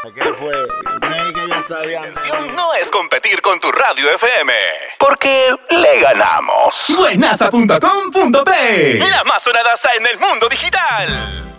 ¿Qué fue? Que ya sabía. La intención no es competir con tu radio FM, porque le ganamos. Buenaza.com.p, la más sonadaza en el mundo digital.